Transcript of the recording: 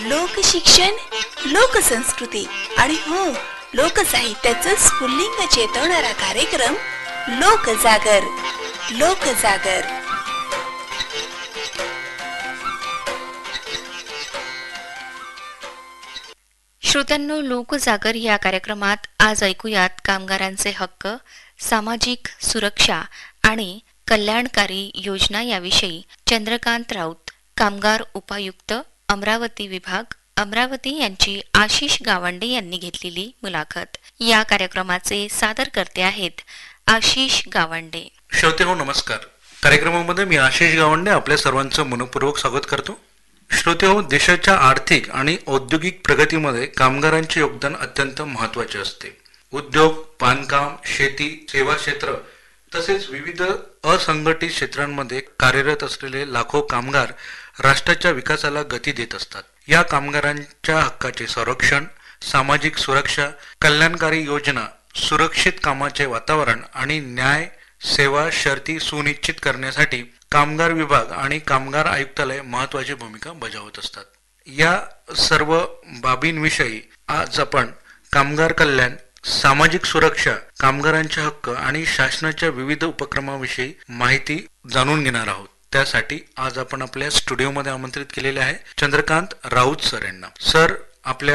लोकशिक्षण, लोकसंस्कृती आणि हो लोकसाहित्याचं स्फुल्लिंग चेतवणारा कार्यक्रम लोकजागर. लोकजागर. श्रोत्यांनो, लोकजागर या कार्यक्रमात आज ऐकूयात कामगारांचे हक्क, सामाजिक सुरक्षा आणि कल्याणकारी योजना याविषयी चंद्रकांत राऊत, कामगार उपायुक्त, अमरावती विभाग, अमरावती यांची आशिष गावंडे यांनी घेतलेली मुलाखत. या कार्यक्रमाचे सादरकर्ते आहेत आशिष गावंडे. श्रोतेहो नमस्कार. कार्यक्रमामध्ये मी आशिष गावंडे आपल्या सर्वांचं मनपूर्वक स्वागत करतो. श्रोतेहो, देशाच्या आर्थिक आणि औद्योगिक प्रगतीमध्ये कामगारांचे योगदान अत्यंत महत्त्वाचे असते. उद्योग, बांधकाम, शेती, सेवा क्षेत्र तसेच विविध असंघटित क्षेत्रांमध्ये कार्यरत असलेले लाखो कामगार राष्ट्राच्या विकासाला गती देत असतात. या कामगारांच्या हक्काचे संरक्षण, सामाजिक सुरक्षा, कल्याणकारी योजना, सुरक्षित कामाचे वातावरण आणि न्याय सेवा शर्ती सुनिश्चित करण्यासाठी कामगार विभाग आणि कामगार आयुक्तालय महत्त्वाची भूमिका बजावत असतात. या सर्व बाबींविषयी आज आपण कामगार कल्याण, सामाजिक सुरक्षा, कामगारांचे हक्क आणि शासनाच्या विविध उपक्रमाविषयी माहिती जाणून घेणार आहोत. त्यासाठी आज आपण आपल्या स्टुडिओमध्ये आमंत्रित केलेले आहे चंद्रकांत राऊत सर यांना. सर, आपल्या